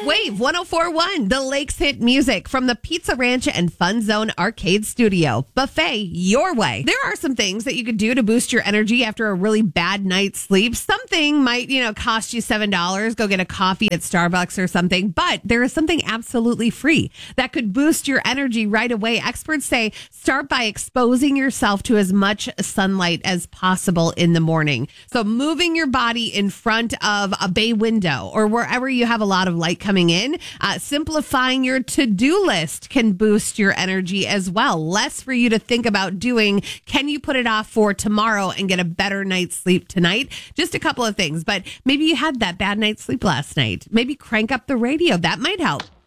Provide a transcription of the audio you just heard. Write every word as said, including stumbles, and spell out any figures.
Wave one oh four point one, the Lakes hit music from the Pizza Ranch and Fun Zone Arcade Studio. Buffet your way. There are some things that you could do to boost your energy after a really bad night's sleep. Something might, you know, cost you seven dollars. Go get a coffee at Starbucks or something. But there is something absolutely free that could boost your energy right away. Experts say start by exposing yourself to as much sunlight as possible in the morning. So moving your body in front of a bay window or wherever you have a lot of light coming in, uh, simplifying your to-do list can boost your energy as well. Less for you to think about doing. Can you put it off for tomorrow and get a better night's sleep tonight? Just a couple of things, but maybe you had that bad night's sleep last night. Maybe crank up the radio. That might help.